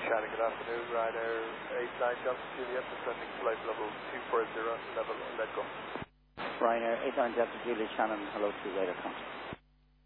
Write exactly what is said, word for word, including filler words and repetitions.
Shannon, good afternoon. Ryanair eight nine Delta Juliet, descending flight level two four zero, level, let go. Ryanair eight nine Delta Juliet, Shannon, hello to radar contact.